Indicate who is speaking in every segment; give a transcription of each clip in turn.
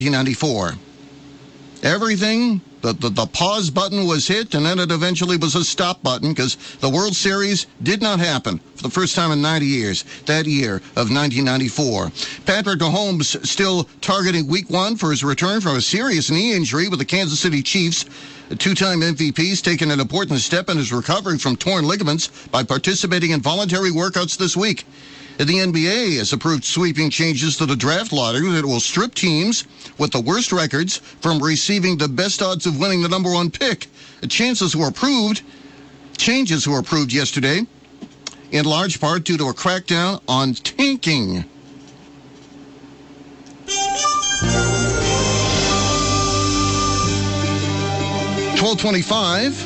Speaker 1: 1994. Everything, the pause button was hit, and then it eventually was a stop button because the World Series did not happen for the first time in 90 years, that year of 1994. Patrick Mahomes still targeting Week 1 for his return from a serious knee injury with the Kansas City Chiefs. Two-time MVP's taken an important step in his recovery from torn ligaments by participating in voluntary workouts this week. The NBA has approved sweeping changes to the draft lottery that will strip teams with the worst records from receiving the best odds of winning the number one pick. The changes were approved yesterday, in large part due to a crackdown on tanking. $12.25.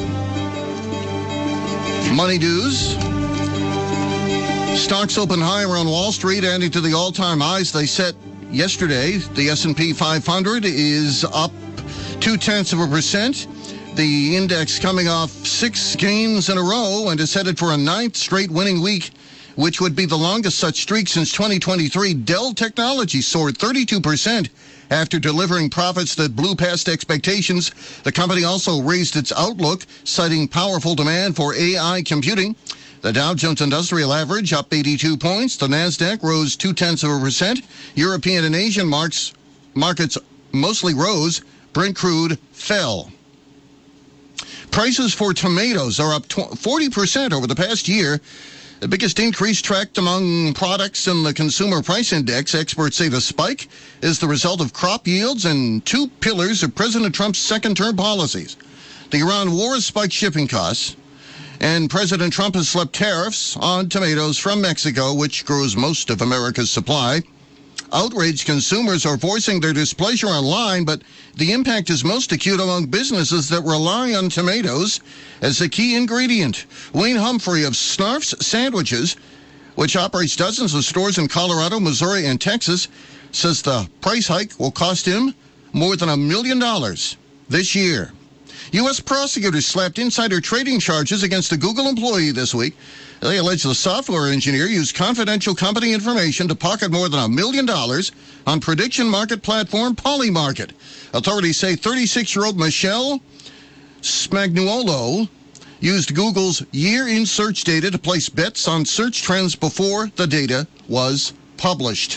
Speaker 1: Money news. Stocks open higher on Wall Street, adding to the all-time highs they set yesterday. The S&P 500 is up 0.2%. The index coming off 6 gains in a row and is headed for a 9th straight winning week, which would be the longest such streak since 2023. Dell Technologies soared 32% after delivering profits that blew past expectations. The company also raised its outlook, citing powerful demand for AI computing. The Dow Jones Industrial Average up 82 points. The Nasdaq rose 0.2%. European and Asian markets mostly rose. Brent crude fell. Prices for tomatoes are up 40% over the past year. The biggest increase tracked among products in the Consumer Price Index. Experts say the spike is the result of crop yields and two pillars of President Trump's second-term policies. The Iran war has spiked shipping costs, and President Trump has slapped tariffs on tomatoes from Mexico, which grows most of America's supply. Outraged consumers are voicing their displeasure online, but the impact is most acute among businesses that rely on tomatoes as a key ingredient. Wayne Humphrey of Snarf's Sandwiches, which operates dozens of stores in Colorado, Missouri, and Texas, says the price hike will cost him more than $1 million this year. U.S. prosecutors slapped insider trading charges against a Google employee this week. They allege the software engineer used confidential company information to pocket more than $1 million on prediction market platform Polymarket. Authorities say 36-year-old Michelle Spagnuolo used Google's year-in search data to place bets on search trends before the data was published.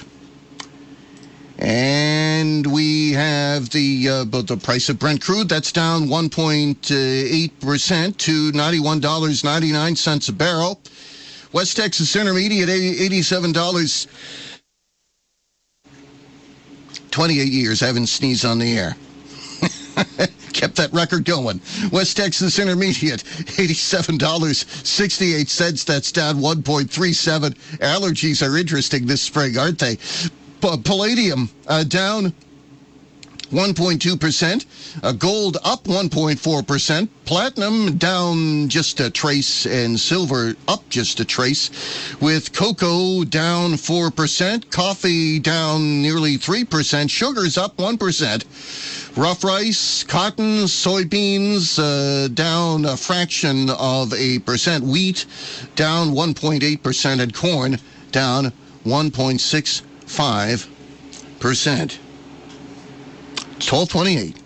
Speaker 1: And we have the price of Brent crude. That's down 1.8% to $91.99 a barrel. West Texas Intermediate, $87. 28 years. I haven't sneezed on the air. Kept that record going. West Texas Intermediate, $87.68. That's down 1.37. Allergies are interesting this spring, aren't they? Palladium down 1.2%. Gold up 1.4%. Platinum down just a trace, and silver up just a trace, with cocoa down 4%. Coffee down nearly 3%. Sugar's up 1%. Rough rice, cotton, soybeans down a fraction of a percent. Wheat down 1.8%, and corn down 1.65%. 1228.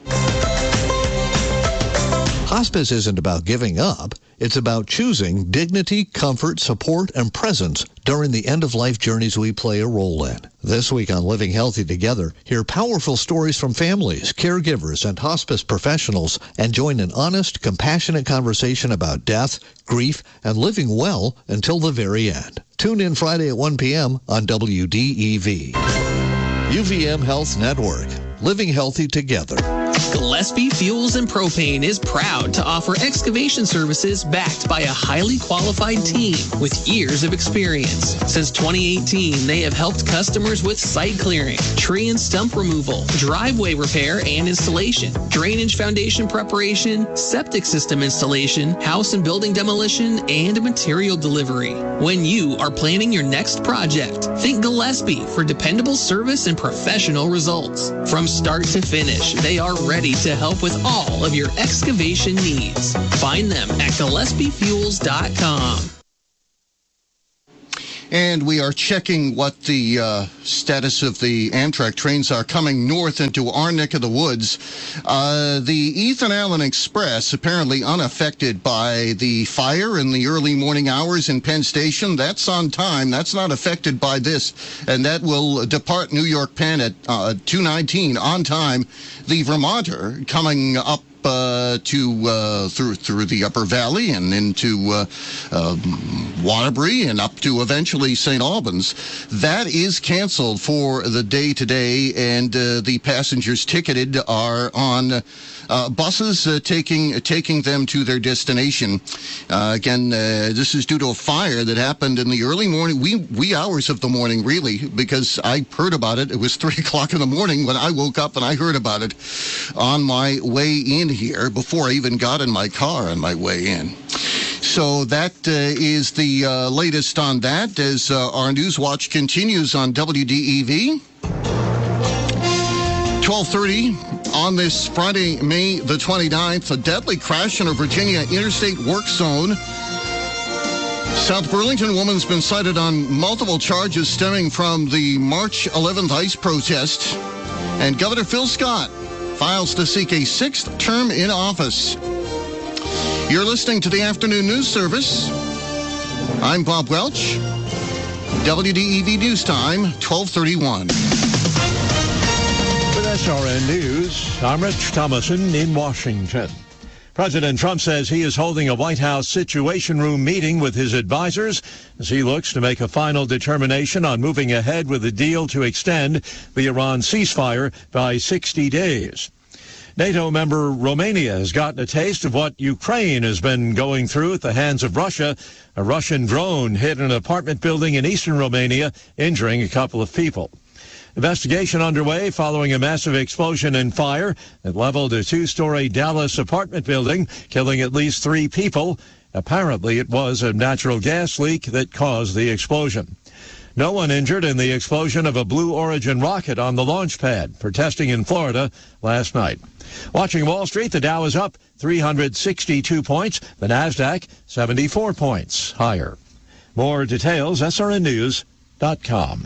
Speaker 2: Hospice isn't about giving up. It's about choosing dignity, comfort, support, and presence during the end-of-life journeys we play a role in. This week on Living Healthy Together, hear powerful stories from families, caregivers, and hospice professionals, and join an honest, compassionate conversation about death, grief, and living well until the very end. Tune in Friday at 1 p.m. on WDEV. UVM Health Network. Living Healthy Together.
Speaker 3: Gillespie Fuels and Propane is proud to offer excavation services backed by a highly qualified team with years of experience. Since 2018, they have helped customers with site clearing, tree and stump removal, driveway repair and installation, drainage foundation preparation, septic system installation, house and building demolition, and material delivery. When you are planning your next project, think Gillespie for dependable service and professional results. From start to finish, they are ready to help with all of your excavation needs. Find them at GillespieFuels.com.
Speaker 1: And we are checking what the status of the Amtrak trains are coming north into our neck of the woods. The Ethan Allen Express, apparently unaffected by the fire in the early morning hours in Penn Station. That's on time. That's not affected by this. And that will depart New York Penn at 2:19 on time. The Vermonter coming up through the Upper Valley and into Waterbury and up to eventually St. Albans. That is canceled for the day today, and the passengers ticketed are on buses taking them to their destination. Again, this is due to a fire that happened in the early morning, wee hours of the morning, really, because I heard about it. It was 3 o'clock in the morning when I woke up and I heard about it on my way in here before I even got in my car on my way in. So that is the latest on that as our News Watch continues on WDEV. 12:30 on this Friday, May the 29th, a deadly crash in a Virginia interstate work zone. South Burlington woman's been cited on multiple charges stemming from the March 11th ICE protest. And Governor Phil Scott files to seek a 6th term in office. You're listening to the Afternoon News Service. I'm Bob Welch. WDEV News Time, 12:31.
Speaker 4: With SRN News, I'm Rich Thomason in Washington. President Trump says he is holding a White House Situation Room meeting with his advisors as he looks to make a final determination on moving ahead with a deal to extend the Iran ceasefire by 60 days. NATO member Romania has gotten a taste of what Ukraine has been going through at the hands of Russia. A Russian drone hit an apartment building in eastern Romania, injuring a couple of people. Investigation underway following a massive explosion and fire that leveled a 2-story Dallas apartment building, killing at least 3 people. Apparently, it was a natural gas leak that caused the explosion. No one injured in the explosion of a Blue Origin rocket on the launch pad for testing in Florida last night. Watching Wall Street, the Dow is up 362 points. The Nasdaq, 74 points higher. More details, srnnews.com.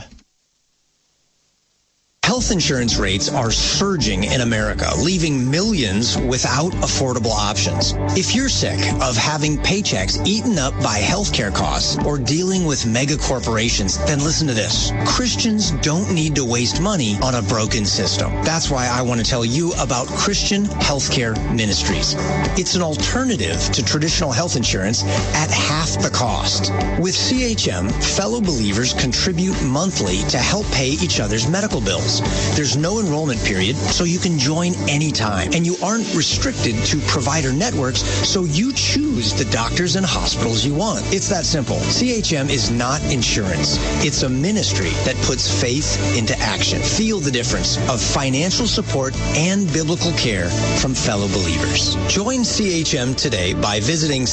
Speaker 5: Health insurance rates are surging in America, leaving millions without affordable options. If you're sick of having paychecks eaten up by healthcare costs or dealing with mega corporations, then listen to this. Christians don't need to waste money on a broken system. That's why I want to tell you about Christian Healthcare Ministries. It's an alternative to traditional health insurance at half the cost. With CHM, fellow believers contribute monthly to help pay each other's medical bills. There's no enrollment period, so you can join anytime. And you aren't restricted to provider networks, so you choose the doctors and hospitals you want. It's that simple. CHM is not insurance. It's a ministry that puts faith into action. Feel the difference of financial support and biblical care from fellow believers. Join CHM today by visiting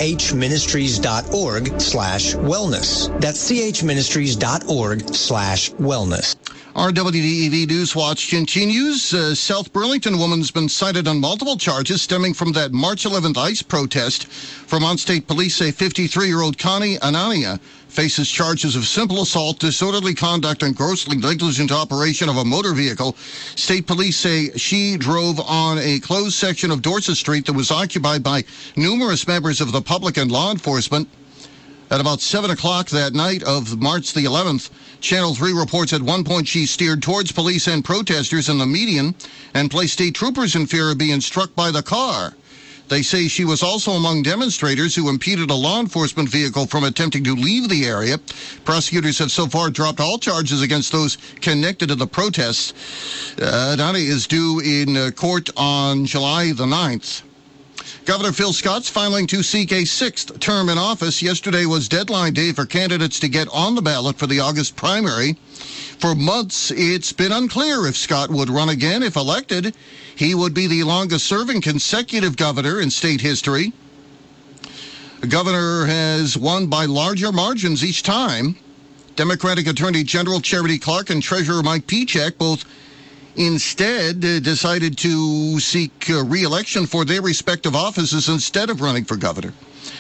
Speaker 5: chministries.org/wellness. That's chministries.org/wellness.
Speaker 1: Our WDEV News Watch continues. South Burlington woman's been cited on multiple charges stemming from that March 11th ICE protest. Vermont State Police say 53-year-old Connie Anania faces charges of simple assault, disorderly conduct, and grossly negligent operation of a motor vehicle. State Police say she drove on a closed section of Dorset Street that was occupied by numerous members of the public and law enforcement. At about 7 o'clock that night of March the 11th, Channel 3 reports at one point she steered towards police and protesters in the median and placed state troopers in fear of being struck by the car. They say she was also among demonstrators who impeded a law enforcement vehicle from attempting to leave the area. Prosecutors have so far dropped all charges against those connected to the protests. Dani is due in court on July the 9th. Governor Phil Scott's filing to seek a 6th term in office. Yesterday was deadline day for candidates to get on the ballot for the August primary. For months, it's been unclear if Scott would run again. If elected, he would be the longest-serving consecutive governor in state history. The governor has won by larger margins each time. Democratic Attorney General Charity Clark and Treasurer Mike Pieciak both instead decided to seek re-election for their respective offices instead of running for governor.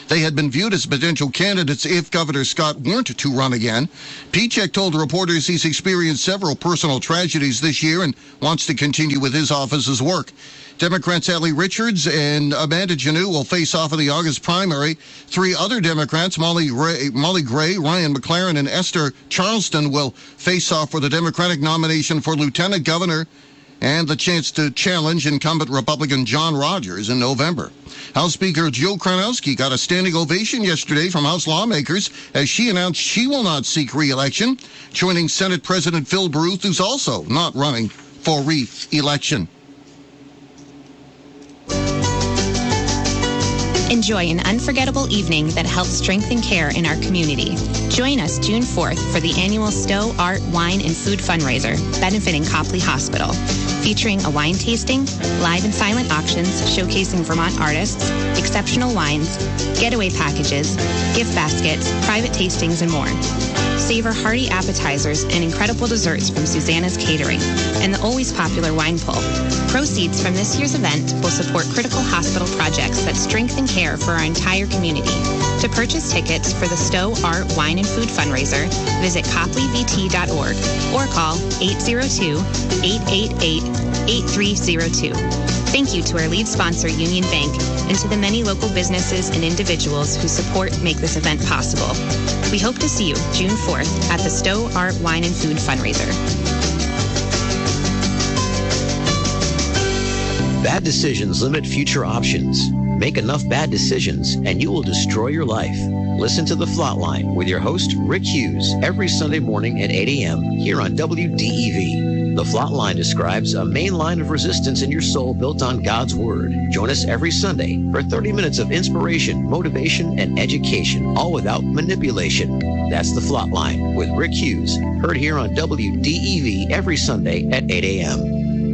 Speaker 1: They had been viewed as potential candidates if Governor Scott weren't to run again. Piecek told reporters he's experienced several personal tragedies this year and wants to continue with his office's work. Democrats Allie Richards and Amanda Janot will face off in the August primary. Three other Democrats, Molly Gray, Ryan McLaren, and Esther Charleston, will face off for the Democratic nomination for Lieutenant Governor and the chance to challenge incumbent Republican John Rogers in November. House Speaker Joe Kranowski got a standing ovation yesterday from House lawmakers as she announced she will not seek re-election, joining Senate President Phil Baruth, who's also not running for re-election.
Speaker 6: Enjoy an unforgettable evening that helps strengthen care in our community. Join us June 4th for the annual Stowe Art, Wine, and Food fundraiser benefiting Copley Hospital, featuring a wine tasting, live and silent auctions showcasing Vermont artists, exceptional wines, getaway packages, gift baskets, private tastings, and more. Savor hearty appetizers and incredible desserts from Susanna's Catering and the always popular wine pull. Proceeds from this year's event will support critical hospital projects that strengthen care for our entire community. To purchase tickets for the Stowe Art, Wine, and Food fundraiser, visit copleyvt.org or call 802-888-8302. Thank you to our lead sponsor, Union Bank, and to the many local businesses and individuals whose support make this event possible. We hope to see you June 4th at the Stowe Art, Wine, and Food fundraiser.
Speaker 7: Bad decisions limit future options. Make enough bad decisions and you will destroy your life. Listen to The Flatline with your host, Rick Hughes, every Sunday morning at 8 a.m. here on WDEV. The Flatline describes a main line of resistance in your soul built on God's Word. Join us every Sunday for 30 minutes of inspiration, motivation, and education, all without manipulation. That's The Flatline with Rick Hughes, heard here on WDEV every Sunday at 8 a.m.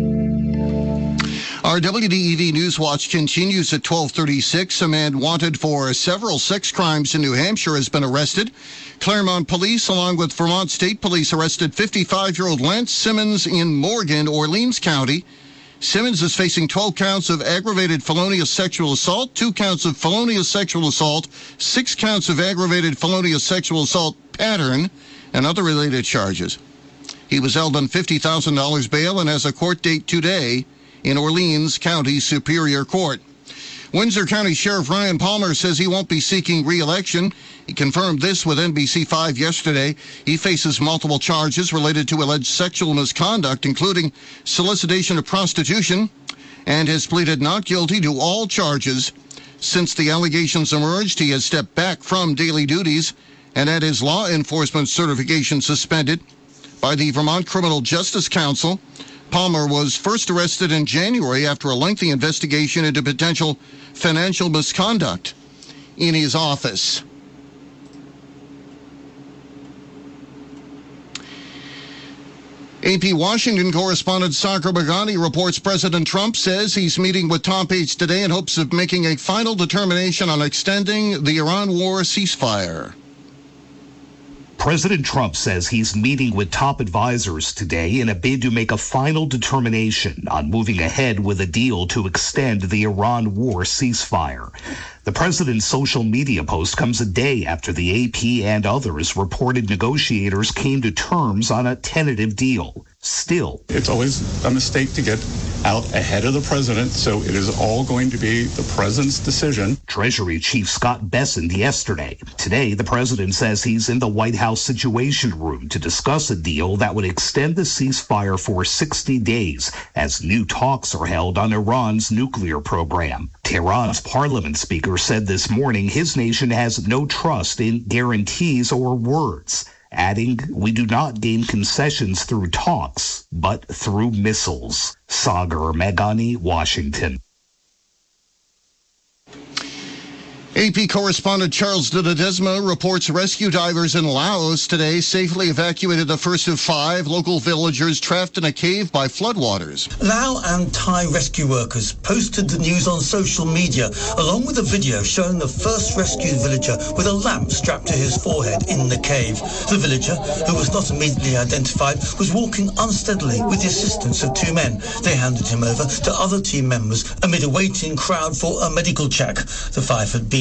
Speaker 1: Our WDEV Newswatch continues at 12:36. A man wanted for several sex crimes in New Hampshire has been arrested. Claremont Police, along with Vermont State Police, arrested 55-year-old Lance Simmons in Morgan, Orleans County. Simmons is facing 12 counts of aggravated felonious sexual assault, 2 counts of felonious sexual assault, 6 counts of aggravated felonious sexual assault pattern, and other related charges. He was held on $50,000 bail and has a court date today in Orleans County Superior Court. Windsor County Sheriff Ryan Palmer says he won't be seeking re-election. He confirmed this with NBC5 yesterday. He faces multiple charges related to alleged sexual misconduct, including solicitation of prostitution, and has pleaded not guilty to all charges. Since the allegations emerged, he has stepped back from daily duties and had his law enforcement certification suspended by the Vermont Criminal Justice Council. Palmer was first arrested in January after a lengthy investigation into potential financial misconduct in his office. AP Washington correspondent Sagar Bagani reports President Trump says he's meeting with Tom Page today in hopes of making a final determination on extending the Iran war ceasefire.
Speaker 8: President Trump says he's meeting with top advisors today in a bid to make a final determination on moving ahead with a deal to extend the Iran war ceasefire. The president's social media post comes a day after the AP and others reported negotiators came to terms on a tentative deal. Still,
Speaker 9: it's always a mistake to get out ahead of the president, so it is all going to be the president's decision.
Speaker 8: Treasury Chief Scott Bessent yesterday. Today, the president says he's in the White House Situation Room to discuss a deal that would extend the ceasefire for 60 days as new talks are held on Iran's nuclear program. Tehran's parliament speaker said this morning his nation has no trust in guarantees or words, adding, "We do not gain concessions through talks, but through missiles." Sagar Meghani, Washington.
Speaker 1: AP correspondent Charles de Ledesma reports rescue divers in Laos today safely evacuated the first of 5 local villagers trapped in a cave by floodwaters.
Speaker 10: Lao and Thai rescue workers posted the news on social media, along with a video showing the first rescued villager with a lamp strapped to his forehead in the cave. The villager, who was not immediately identified, was walking unsteadily with the assistance of 2 men. They handed him over to other team members amid a waiting crowd for a medical check. The 5 had been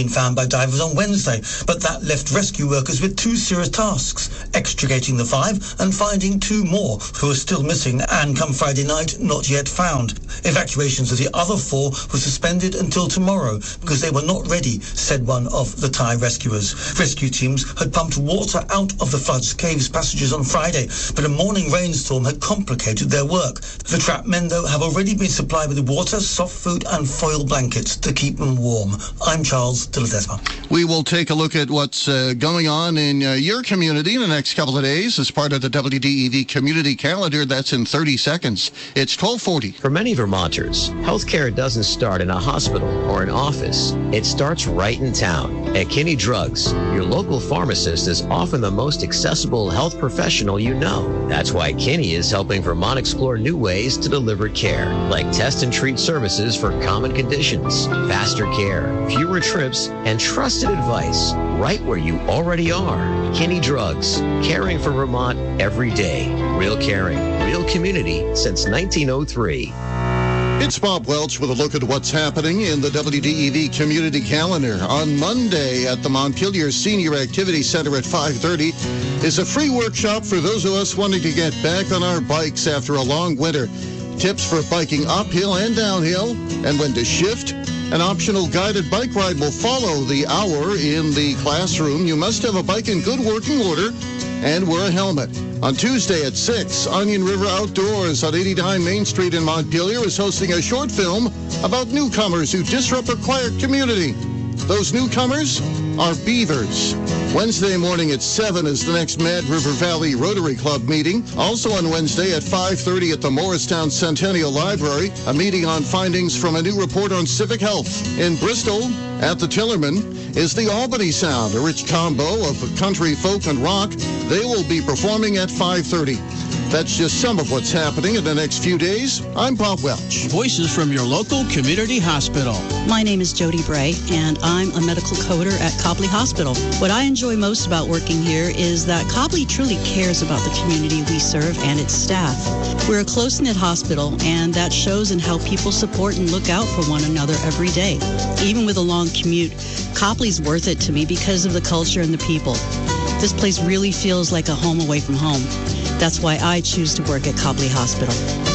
Speaker 10: been found by divers on Wednesday, but that left rescue workers with 2 serious tasks, extricating the 5 and finding 2 more who are still missing and, come Friday night, not yet found. Evacuations of the other 4 were suspended until tomorrow because they were not ready, said one of the Thai rescuers. Rescue teams had pumped water out of the flood's caves passages on Friday, but a morning rainstorm had complicated their work. The trapped men, though, have already been supplied with water, soft food and foil blankets to keep them warm. I'm Charles de Ledesma.
Speaker 1: We will take a look at what's going on in your community in the next couple of days as part of the WDEV Community Calendar. That's in 30 seconds. It's 12:40.
Speaker 7: For many Vermonters, healthcare doesn't start in a hospital or an office. It starts right in town. At Kinney Drugs, your local pharmacist is often the most accessible health professional you know. That's why Kinney is helping Vermont explore new ways to deliver care, like test and treat services for common conditions, faster care, fewer trips, and trusted advice right where you already are. Kinney Drugs, caring for Vermont every day. Real caring, real community since 1903.
Speaker 1: It's Bob Welch with a look at what's happening in the WDEV Community Calendar. On Monday at the Montpelier Senior Activity Center at 5:30 is a free workshop for those of us wanting to get back on our bikes after a long winter. Tips for biking uphill and downhill and when to shift. An optional guided bike ride will follow the hour in the classroom. You must have a bike in good working order and wear a helmet. On Tuesday at 6, Onion River Outdoors on 89 Main Street in Montpelier is hosting a short film about newcomers who disrupt a quiet community. Those newcomers are beavers. Wednesday morning at 7 is the next Mad River Valley Rotary Club meeting. Also on Wednesday at 5:30 at the Morristown Centennial Library, a meeting on findings from a new report on civic health. In Bristol, at the Tillerman, is the Albany Sound, a rich combo of country, folk, and rock. They will be performing at 5:30. That's just some of what's happening in the next few days. I'm Bob Welch.
Speaker 11: Voices from your local community hospital.
Speaker 12: My name is Jody Bray, and I'm a medical coder at Copley Hospital. What I enjoy most about working here is that Copley truly cares about the community we serve and its staff. We're a close-knit hospital, and that shows in how people support and look out for one another every day. Even with a long commute, Copley's worth it to me because of the culture and the people. This place really feels like a home away from home. That's why I choose to work at Copley Hospital.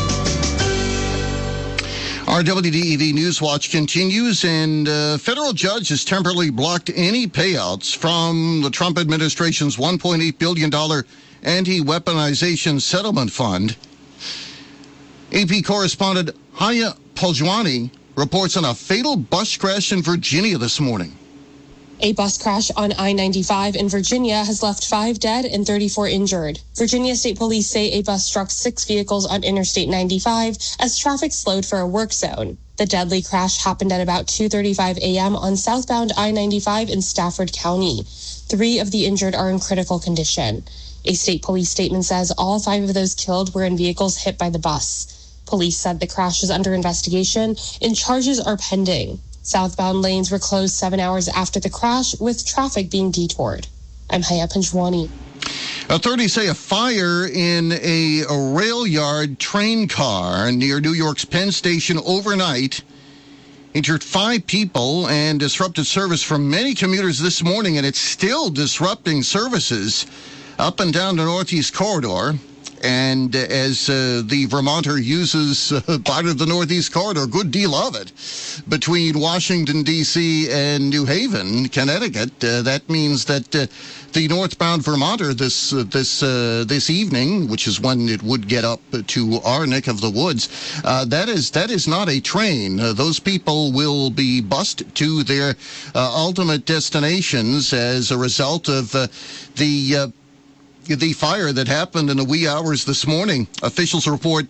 Speaker 1: Our WDEV News Watch continues, and a federal judge has temporarily blocked any payouts from the Trump administration's $1.8 billion anti-weaponization settlement fund. AP correspondent Haya Poljwani reports on a fatal bus crash in Virginia this morning.
Speaker 13: A bus crash on I-95 in Virginia has left 5 dead and 34 injured. Virginia State Police say a bus struck 6 vehicles on Interstate 95 as traffic slowed for a work zone. The deadly crash happened at about 2:35 a.m. on southbound I-95 in Stafford County. 3 of the injured are in critical condition. A state police statement says all 5 of those killed were in vehicles hit by the bus. Police said the crash is under investigation and charges are pending. Southbound lanes were closed 7 hours after the crash, with traffic being detoured. I'm Haya Panjwani.
Speaker 1: Authorities say a fire in a rail yard train car near New York's Penn Station overnight injured 5 people and disrupted service for many commuters this morning, and it's still disrupting services up and down the Northeast Corridor. And as the Vermonter uses part of the Northeast Corridor, a good deal of it, between Washington, D.C. and New Haven, Connecticut, that means that the northbound Vermonter this evening, which is when it would get up to our neck of the woods, that is not a train. Those people will be bussed to their ultimate destinations as a result of the fire that happened in the wee hours this morning. Fire officials report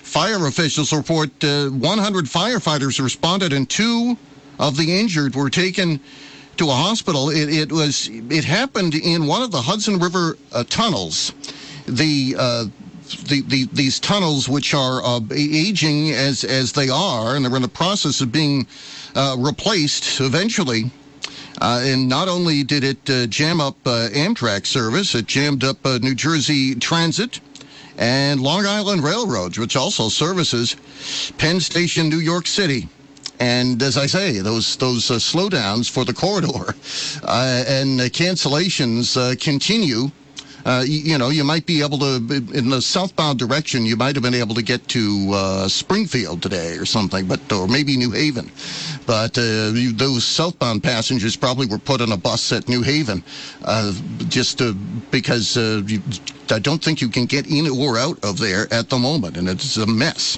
Speaker 1: 100 firefighters responded and 2 of the injured were taken to a hospital. It happened in one of the Hudson River tunnels. These tunnels, which are aging as they are, and they're in the process of being replaced eventually. And not only did it jam up Amtrak service, it jammed up New Jersey Transit and Long Island Railroad, which also services Penn Station, New York City. And as I say, those slowdowns for the corridor and cancellations continue. You might be able to, in the southbound direction, you might have been able to get to Springfield today or something, or maybe New Haven. But those southbound passengers probably were put on a bus at New Haven because I don't think you can get in or out of there at the moment, and it's a mess.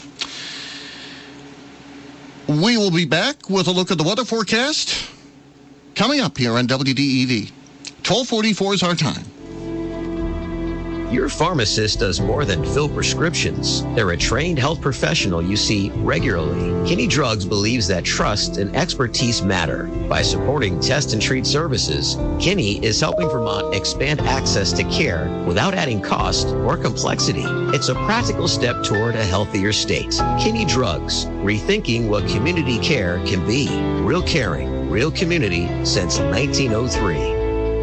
Speaker 1: We will be back with a look at the weather forecast coming up here on WDEV. 12:44 is our time.
Speaker 7: Your pharmacist does more than fill prescriptions. They're a trained health professional you see regularly. Kinney Drugs believes that trust and expertise matter. By supporting test and treat services, Kinney is helping Vermont expand access to care without adding cost or complexity. It's a practical step toward a healthier state. Kinney Drugs, rethinking what community care can be. Real caring, real community since 1903.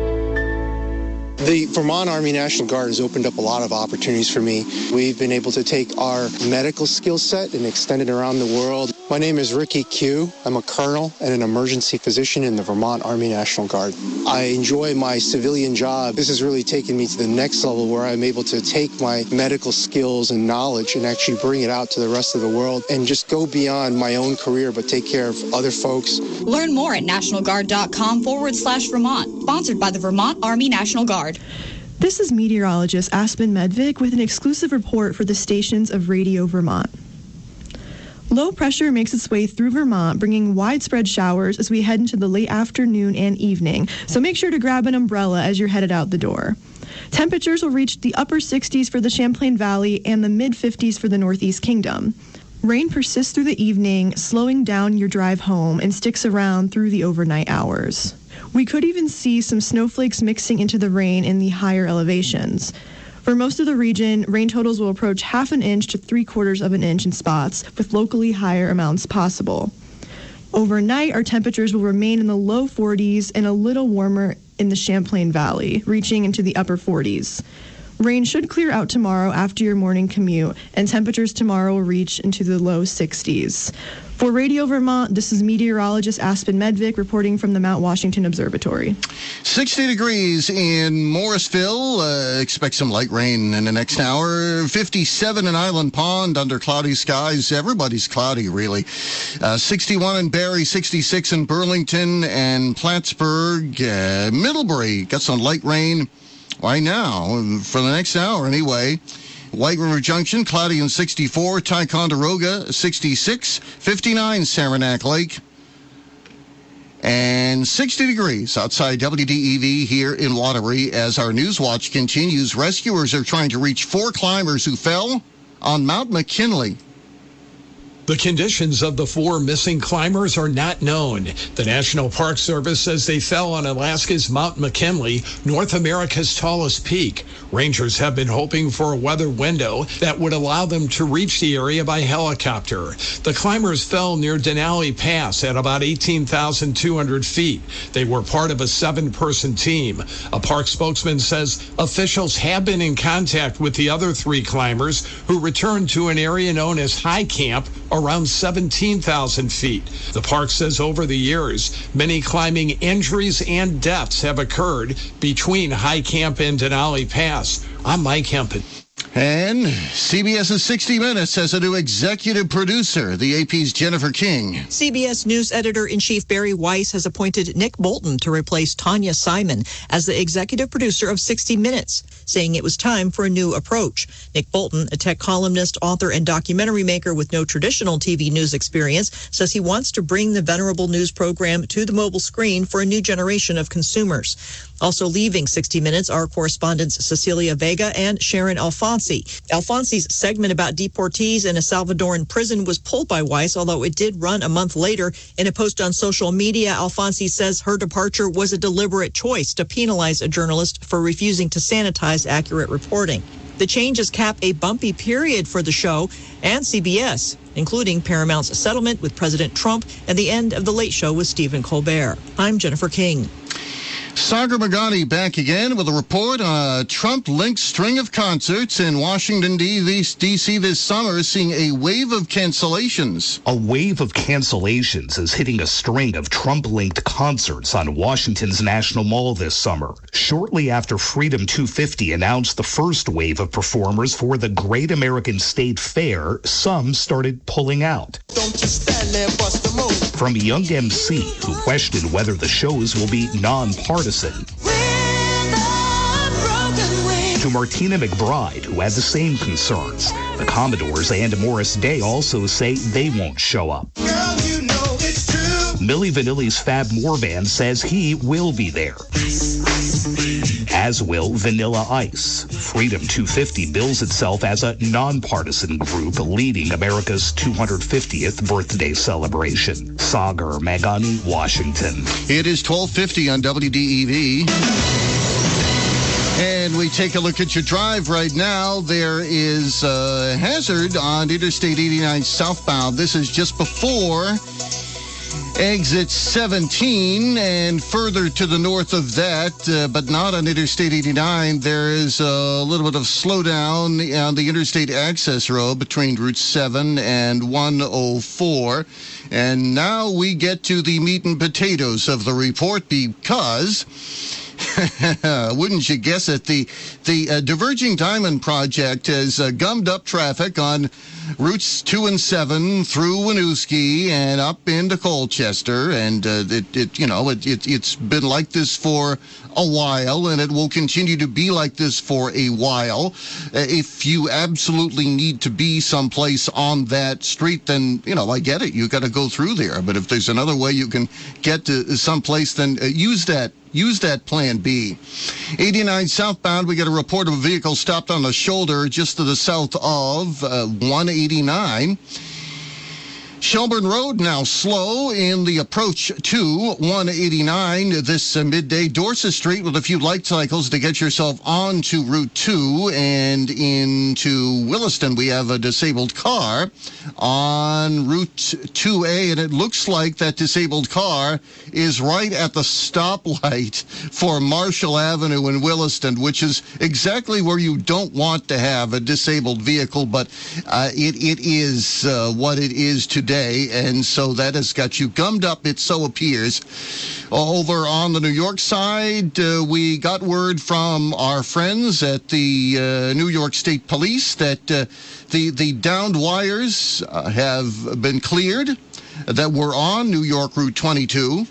Speaker 14: The Vermont Army National Guard has opened up a lot of opportunities for me. We've been able to take our medical skill set and extend it around the world. My name is Ricky Q. I'm a colonel and an emergency physician in the Vermont Army National Guard. I enjoy my civilian job. This has really taken me to the next level where I'm able to take my medical skills and knowledge and actually bring it out to the rest of the world and just go beyond my own career but take care of other folks.
Speaker 15: Learn more at nationalguard.com/Vermont. Sponsored by the Vermont Army National Guard.
Speaker 16: This is meteorologist Aspen Medvick with an exclusive report for the stations of Radio Vermont. Low pressure makes its way through Vermont, bringing widespread showers as we head into the late afternoon and evening, so make sure to grab an umbrella as you're headed out the door. Temperatures will reach the upper 60s for the Champlain Valley and the mid-50s for the Northeast Kingdom. Rain persists through the evening, slowing down your drive home, and sticks around through the overnight hours. We could even see some snowflakes mixing into the rain in the higher elevations. For most of the region, rain totals will approach 1/2 inch to 3/4 of an inch in spots, with locally higher amounts possible. Overnight, our temperatures will remain in the low 40s and a little warmer in the Champlain Valley, reaching into the upper 40s. Rain should clear out tomorrow after your morning commute, and temperatures tomorrow will reach into the low 60s. For Radio Vermont, this is meteorologist Aspen Medvick reporting from the Mount Washington Observatory.
Speaker 1: 60 degrees in Morrisville. Expect some light rain in the next hour. 57 in Island Pond under cloudy skies. Everybody's cloudy, really. 61 in Barrie, 66 in Burlington and Plattsburgh. Middlebury got some light rain right now for the next hour anyway. White River Junction, cloudy and 64. Ticonderoga, 66. 59, Saranac Lake. And 60 degrees outside WDEV here in Waterbury as our News Watch continues. Rescuers are trying to reach 4 climbers who fell on Mount McKinley.
Speaker 17: The conditions of the 4 missing climbers are not known. The National Park Service says they fell on Alaska's Mount McKinley, North America's tallest peak. Rangers have been hoping for a weather window that would allow them to reach the area by helicopter. The climbers fell near Denali Pass at about 18,200 feet. They were part of a 7-person team. A park spokesman says officials have been in contact with the other 3 climbers who returned to an area known as High Camp around 17,000 feet. The park says over the years, many climbing injuries and deaths have occurred between High Camp and Denali Pass. I'm Mike Hempen.
Speaker 1: And CBS's 60 Minutes has a new executive producer, the AP's Jennifer King.
Speaker 18: CBS News editor-in-chief Barry Weiss has appointed Nick Bolton to replace Tanya Simon as the executive producer of 60 Minutes, saying it was time for a new approach. Nick Bolton, a tech columnist, author, and documentary maker with no traditional TV news experience, says he wants to bring the venerable news program to the mobile screen for a new generation of consumers. Also leaving 60 Minutes are correspondents Cecilia Vega and Sharon Alfonsi. Alfonsi's segment about deportees in a Salvadoran prison was pulled by Weiss, although it did run a month later. In a post on social media, Alfonsi says her departure was a deliberate choice to penalize a journalist for refusing to sanitize accurate reporting. The changes cap a bumpy period for the show and CBS, including Paramount's settlement with President Trump and the end of The Late Show with Stephen Colbert. I'm Jennifer King.
Speaker 1: Sagar Magani back again with a report on a Trump-linked string of concerts in Washington, D.C. this summer, seeing a wave of cancellations.
Speaker 8: A wave of cancellations is hitting a string of Trump-linked concerts on Washington's National Mall this summer. Shortly after Freedom 250 announced the first wave of performers for the Great American State Fair, some started pulling out.
Speaker 19: Don't just stand there, bust the move.
Speaker 8: From a young MC who questioned whether the shows will be nonpartisan, to Martina McBride, who had the same concerns. The Commodores and Morris Day also say they won't show up.
Speaker 19: Girl, you know it's true.
Speaker 8: Milli Vanilli's Fab Morvan says he will be there, as will Vanilla Ice. Freedom 250 bills itself as a nonpartisan group leading America's 250th birthday celebration. Sagar Magani, Washington.
Speaker 1: It is 12:50 on WDEV. And we take a look at your drive right now. There is a hazard on Interstate 89 southbound. This is just before exit 17, and further to the north of that, but not on Interstate 89, there is a little bit of slowdown on the interstate access road between Route 7 and 104. And now we get to the meat and potatoes of the report, because wouldn't you guess it, the Diverging Diamond Project has gummed up traffic on routes 2 and 7 through Winooski and up into Colchester, and it's been like this for a while, and it will continue to be like this for a while. If you absolutely need to be someplace on that street, then I get it. You got to go through there. But if there's another way you can get to someplace, then use that. Use that plan B. 89 southbound, we get a report of a vehicle stopped on the shoulder just to the south of 189. Shelburne Road now slow in the approach to 189 this midday. Dorset Street with a few light cycles to get yourself onto Route 2 and into Williston. We have a disabled car on Route 2A, and it looks like that disabled car is right at the stoplight for Marshall Avenue in Williston, which is exactly where you don't want to have a disabled vehicle, but it is what it is today. And so that has got you gummed up, it so appears. Over on the New York side, we got word from our friends at the New York State Police that the downed wires have been cleared that were on New York Route 22.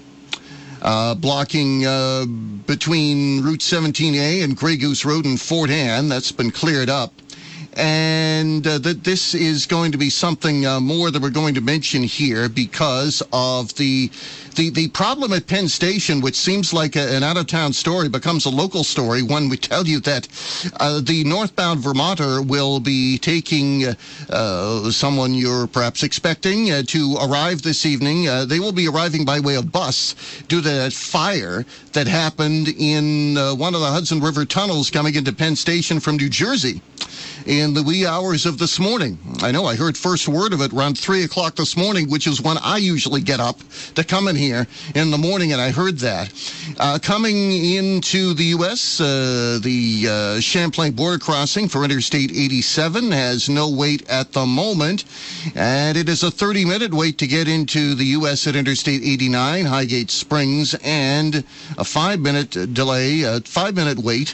Speaker 1: Blocking between Route 17A and Grey Goose Road in Fort Anne. That's been cleared up. And that this is going to be something more that we're going to mention here because of the problem at Penn Station, which seems like an out-of-town story, becomes a local story when we tell you that the northbound Vermonter will be taking someone you're perhaps expecting to arrive this evening. They will be arriving by way of bus due to that fire that happened in one of the Hudson River tunnels coming into Penn Station from New Jersey in the wee hours of this morning. I know I heard first word of it around 3 o'clock this morning, which is when I usually get up to come in here in the morning, and I heard that. Coming into the U.S., the Champlain border crossing for Interstate 87 has no wait at the moment, and it is a 30-minute wait to get into the U.S. at Interstate 89, Highgate Springs, and a 5-minute delay, a 5-minute wait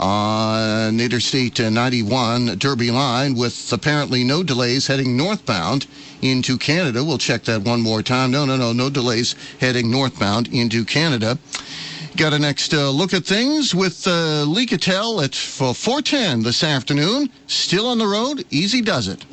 Speaker 1: on Interstate 91 Derby line, with apparently no delays heading northbound into Canada. We'll check that one more time. No delays heading northbound into Canada. Got a next look at things with Lee Cattell at 4:10 this afternoon. Still on the road, easy does it.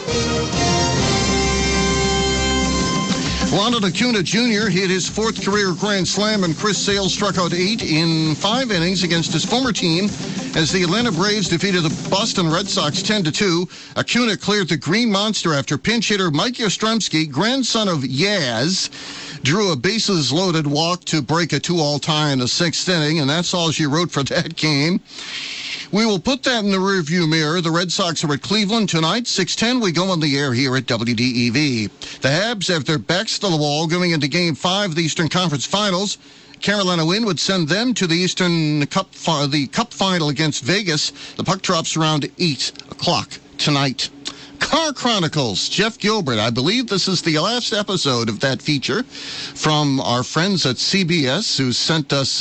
Speaker 1: Ronald Acuna Jr. hit his 4th career grand slam, and Chris Sale struck out 8 in 5 innings against his former team as the Atlanta Braves defeated the Boston Red Sox 10-2. Acuna cleared the Green Monster after pinch hitter Mike Yastrzemski, grandson of Yaz, drew a bases-loaded walk to break a 2-all tie in the 6th inning, and that's all she wrote for that game. We will put that in the rearview mirror. The Red Sox are at Cleveland tonight, 6:10. We go on the air here at WDEV. The Habs have their backs to the wall going into Game 5 of the Eastern Conference Finals Carolina win would send them to the Eastern Cup, the Cup final against Vegas. The puck drops around 8 o'clock tonight. Car Chronicles, Jeff Gilbert. I believe this is the last episode of that feature from our friends at CBS, who sent us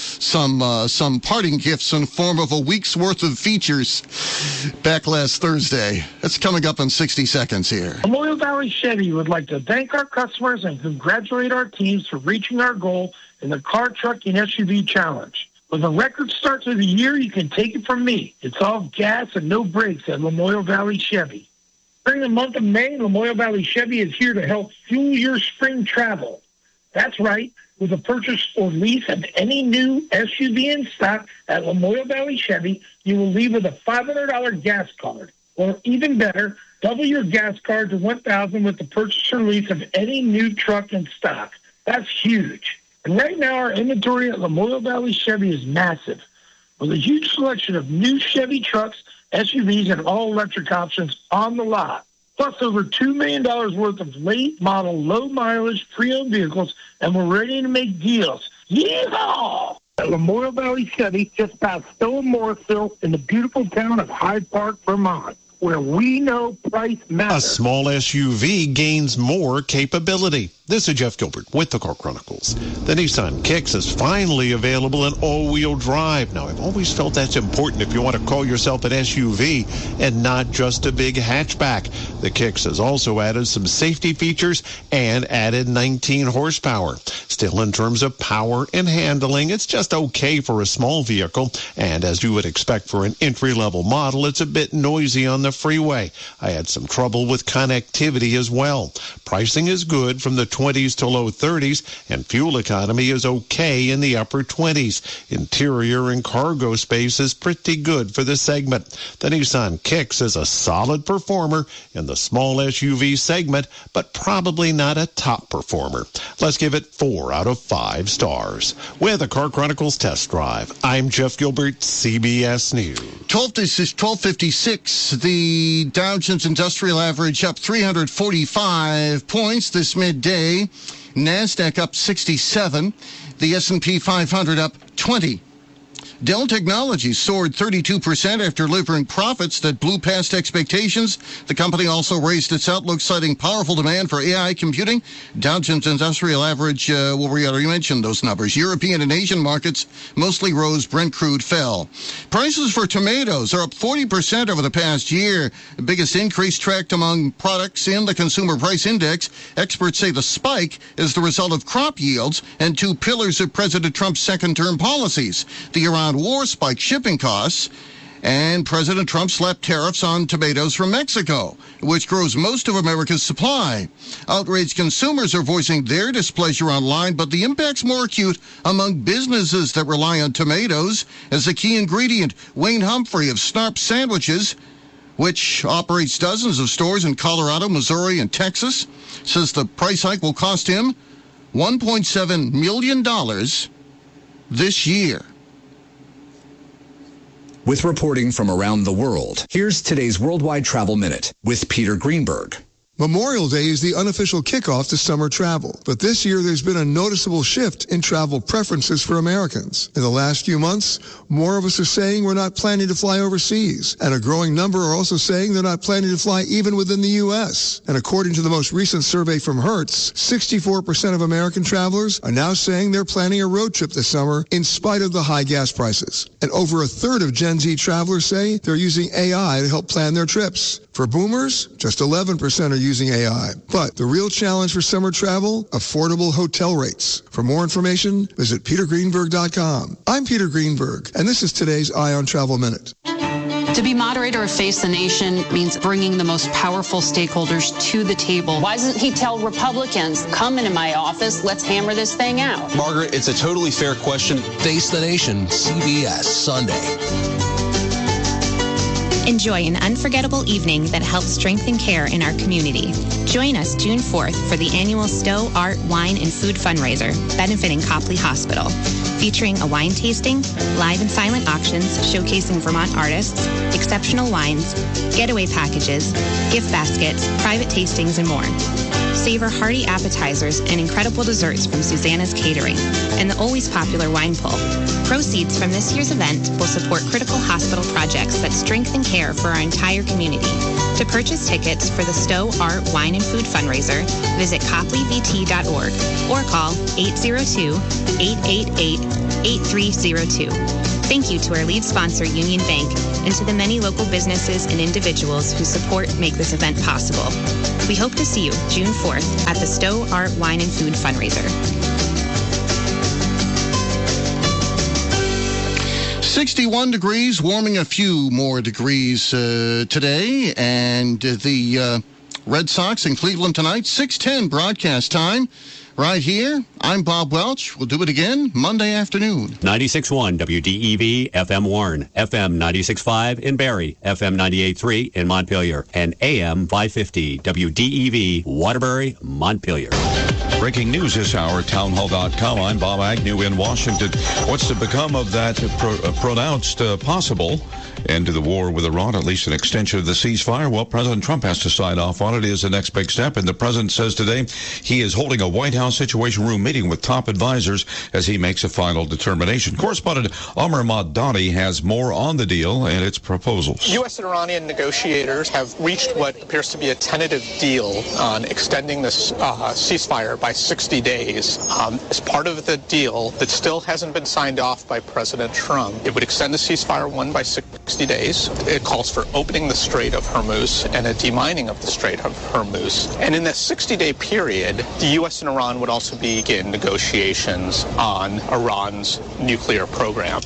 Speaker 1: some parting gifts in the form of a week's worth of features back last Thursday. That's coming up in 60 seconds here.
Speaker 20: Memorial Valley Chevy would like to thank our customers and congratulate our teams for reaching our goal in the Car, Truck, and SUV Challenge. With a record start to the year, you can take it from me. It's all gas and no brakes at Memorial Valley Chevy. During the month of May, Memorial Valley Chevy is here to help fuel your spring travel. That's right. With a purchase or lease of any new SUV in stock at Memorial Valley Chevy, you will leave with a $500 gas card. Or even better, double your gas card to $1,000 with the purchase or lease of any new truck in stock. That's huge. And right now, our inventory at Memorial Valley Chevy is massive, with a huge selection of new Chevy trucks, SUVs, and all-electric options on the lot. Plus over $2 million worth of late-model, low-mileage, pre-owned vehicles, and we're ready to make deals. Yeehaw! At Memorial Valley Chevy, just past Stowe and Morrisville, in the beautiful town of Hyde Park, Vermont, where we know price matters.
Speaker 21: A small SUV gains more capability. This is Jeff Gilbert with the Car Chronicles. The Nissan Kicks is finally available in all-wheel drive. Now, I've always felt that's important if you want to call yourself an SUV and not just a big hatchback. The Kicks has also added some safety features and added 19 horsepower. Still, in terms of power and handling, it's just okay for a small vehicle. And as you would expect for an entry-level model, it's a bit noisy on the freeway. I had some trouble with connectivity as well. Pricing is good from the 20s to low 30s, and fuel economy is okay in the upper 20s. Interior and cargo space is pretty good for the segment. The Nissan Kicks is a solid performer in the small SUV segment, but probably not a top performer. Let's give it 4 out of 5 stars. With a Car Chronicles test drive, I'm Jeff Gilbert, CBS News.
Speaker 1: 1256, the Dow Jones Industrial Average up 345 points this midday. NASDAQ up 67. The S&P 500 up 20. Dell Technologies soared 32% after delivering profits that blew past expectations. The company also raised its outlook, citing powerful demand for AI computing. Dow Jones Industrial Average, we already mentioned those numbers. European and Asian markets mostly rose. Brent crude fell. Prices for tomatoes are up 40% over the past year. The biggest increase tracked among products in the Consumer Price Index. Experts say the spike is the result of crop yields and 2 pillars of President Trump's second-term policies. The Iran war spiked shipping costs, and President Trump slapped tariffs on tomatoes from Mexico, which grows most of America's supply. Outraged consumers are voicing their displeasure online, but the impact's more acute among businesses that rely on tomatoes as a key ingredient. Wayne Humphrey of Snarp Sandwiches, which operates dozens of stores in Colorado, Missouri, and Texas, says the price hike will cost him $1.7 million this year.
Speaker 22: With reporting from around the world, here's today's Worldwide Travel Minute with Peter Greenberg.
Speaker 23: Memorial Day is the unofficial kickoff to summer travel, but this year there's been a noticeable shift in travel preferences for Americans. In the last few months, more of us are saying we're not planning to fly overseas, and a growing number are also saying they're not planning to fly even within the U.S. And according to the most recent survey from Hertz, 64% of American travelers are now saying they're planning a road trip this summer in spite of the high gas prices. And over a third of Gen Z travelers say they're using AI to help plan their trips. For boomers, just 11% are using AI. But the real challenge for summer travel, affordable hotel rates. For more information, visit petergreenberg.com. I'm Peter Greenberg, and this is today's Eye on Travel Minute.
Speaker 24: To be moderator of Face the Nation means bringing the most powerful stakeholders to the table.
Speaker 25: Why doesn't he tell Republicans, come into my office, let's hammer this thing out?
Speaker 26: Margaret, it's a totally fair question.
Speaker 27: Face the Nation, CBS, Sunday.
Speaker 6: Enjoy an unforgettable evening that helps strengthen care in our community. Join us June 4th for the annual Stowe Art, Wine, and Food fundraiser benefiting Copley Hospital, featuring a wine tasting, live and silent auctions showcasing Vermont artists, exceptional wines, getaway packages, gift baskets, private tastings, and more. savor hearty appetizers and incredible desserts from Susanna's Catering and the always popular wine pull. Proceeds from this year's event will support critical hospital projects that strengthen care for our entire community. To purchase tickets for the Stowe Art, Wine, and Food fundraiser, visit copleyvt.org or call 802-888-8302. Thank you to our lead sponsor, Union Bank, and to the many local businesses and individuals whose support make this event possible. We hope to see you June 4th at the Stowe Art, Wine, and Food fundraiser.
Speaker 1: 61 degrees, warming a few more degrees today, and the Red Sox in Cleveland tonight, 6:10 broadcast time. Right here, I'm Bob Welch. We'll do it again Monday afternoon.
Speaker 2: 96.1 WDEV, FM Warren, FM 96.5 in Barrie, FM 98.3 in Montpelier, and AM 550 WDEV, Waterbury, Montpelier.
Speaker 3: Breaking news this hour, townhall.com. I'm Bob Agnew in Washington. What's to become of that pronounced possible end to the war with Iran, at least an extension of the ceasefire? Well, President Trump has to sign off on it. It is the next big step, and the president says today he is holding a White House Situation Room meeting with top advisors as he makes a final determination. Correspondent Amr Madani has more on the deal and its proposals.
Speaker 4: U.S. and Iranian negotiators have reached what appears to be a tentative deal on extending this ceasefire by 60 days. As part of the deal that still hasn't been signed off by President Trump, it would extend the ceasefire by 60 days. It calls for opening the Strait of Hormuz and a demining of the Strait of Hormuz. And in this 60-day period, the U.S. and Iran would also begin negotiations on Iran's nuclear program.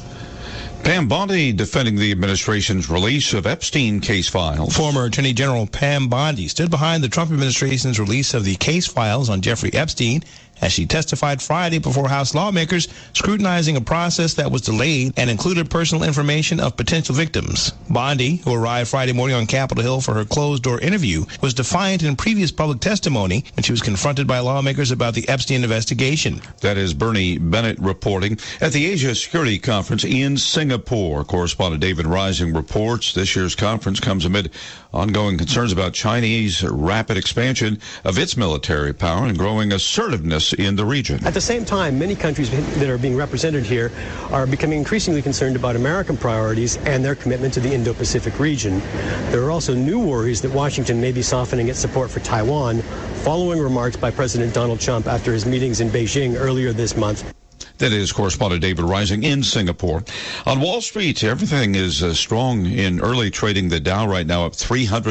Speaker 3: Pam Bondi defending the administration's release of Epstein case files.
Speaker 5: Former Attorney General Pam Bondi stood behind the Trump administration's release of the case files on Jeffrey Epstein as she testified Friday before House lawmakers scrutinizing a process that was delayed and included personal information of potential victims. Bondi, who arrived Friday morning on Capitol Hill for her closed-door interview, was defiant in previous public testimony when she was confronted by lawmakers about the Epstein investigation.
Speaker 3: That is Bernie Bennett reporting. At the Asia Security Conference in Singapore, correspondent David Rising reports this year's conference comes amid ongoing concerns about Chinese rapid expansion of its military power and growing assertiveness in the region.
Speaker 9: At the same time, many countries that are being represented here are becoming increasingly concerned about American priorities and their commitment to the Indo-Pacific region. There are also new worries that Washington may be softening its support for Taiwan following remarks by President Donald Trump after his meetings in Beijing earlier this month.
Speaker 3: That is correspondent David Rising in Singapore. On Wall Street, everything is strong in early trading. The Dow right now up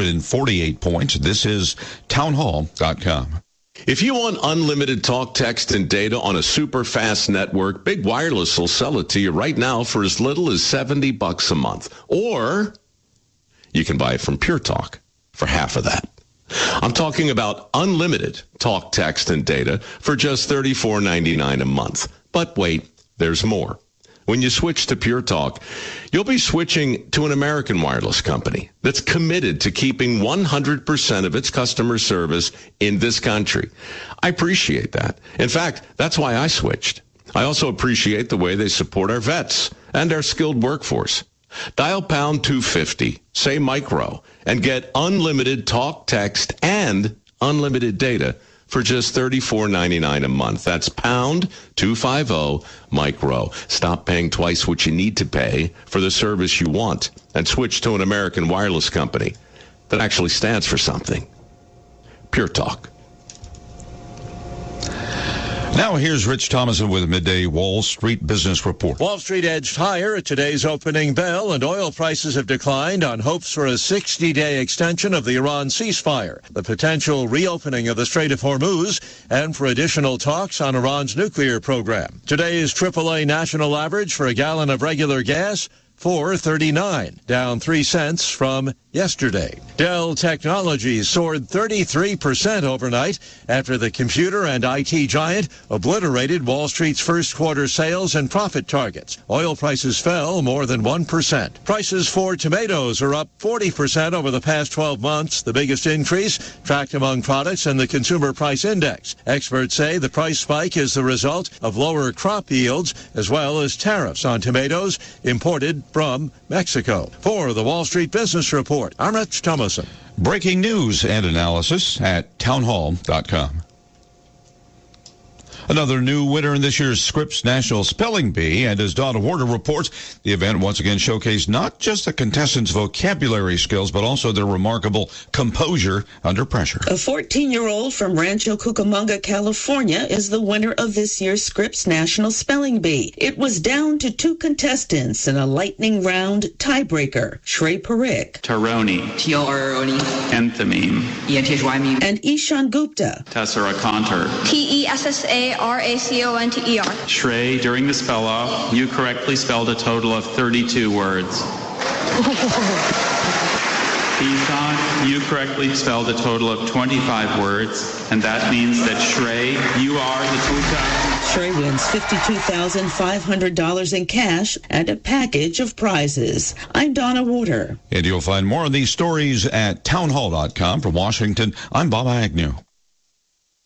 Speaker 3: 348 points. This is townhall.com.
Speaker 10: If you want unlimited talk, text, and data on a super fast network, Big Wireless will sell it to you right now for as little as $70 a month. Or you can buy it from Pure Talk for half of that. I'm talking about unlimited talk, text, and data for just $34.99 a month. But wait, there's more. When you switch to Pure Talk, you'll be switching to an American wireless company that's committed to keeping 100% of its customer service in this country. I appreciate that. In fact, that's why I switched. I also appreciate the way they support our vets and our skilled workforce. Dial pound 250, say micro, and get unlimited talk, text, and unlimited data for just $34.99 a month. That's pound 250 micro. Stop paying twice what you need to pay for the service you want and switch to an American wireless company that actually stands for something. Pure Talk.
Speaker 3: Now here's Rich Thomason with a midday Wall Street Business Report.
Speaker 11: Wall Street edged higher at today's opening bell, and oil prices have declined on hopes for a 60-day extension of the Iran ceasefire, the potential reopening of the Strait of Hormuz, and for additional talks on Iran's nuclear program. Today's AAA national average for a gallon of regular gas, $4.39, down 3 cents from yesterday. Dell Technologies soared 33% overnight after the computer and IT giant obliterated Wall Street's first quarter sales and profit targets. Oil prices fell more than 1%. Prices for tomatoes are up 40% over the past 12 months, the biggest increase tracked among products in the Consumer Price Index. Experts say the price spike is the result of lower crop yields as well as tariffs on tomatoes imported from Mexico. For the Wall Street Business Report, I'm Rich Thomason.
Speaker 3: Breaking news and analysis at townhall.com. Another new winner in this year's Scripps National Spelling Bee, and as Donna Warder reports, the event once again showcased not just the contestants' vocabulary skills, but also their remarkable composure under pressure.
Speaker 7: A 14-year-old from Rancho Cucamonga, California, is the winner of this year's Scripps National Spelling Bee. It was down to 2 contestants in a lightning round tiebreaker. Shrey Parikh.
Speaker 12: Taroni. Enthymeme.
Speaker 7: And Ishan Gupta.
Speaker 12: Tesseraconter.
Speaker 13: Tessaraconter.
Speaker 12: Shrey, during the spell-off, you correctly spelled a total of 32 words. Ishan, you correctly spelled a total of 25 words, and that means that Shrey, you are the tuta.
Speaker 7: Shrey wins $52,500 in cash and a package of prizes. I'm Donna Warder.
Speaker 3: And you'll find more of these stories at townhall.com. From Washington, I'm Bob Agnew.